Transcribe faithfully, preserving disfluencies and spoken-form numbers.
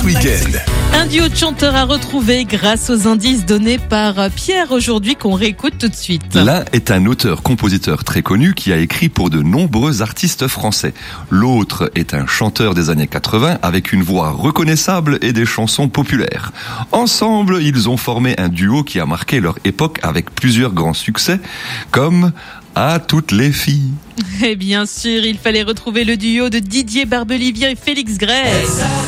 Week-end. Un duo de chanteurs à retrouver grâce aux indices donnés par Pierre aujourd'hui qu'on réécoute tout de suite. L'un est un auteur-compositeur très connu qui a écrit pour de nombreux artistes français. L'autre est un chanteur des années quatre-vingts avec une voix reconnaissable et des chansons populaires. Ensemble, ils ont formé un duo qui a marqué leur époque avec plusieurs grands succès comme À toutes les filles. Et bien sûr, il fallait retrouver le duo de Didier Barbelivien et Félix Grèce.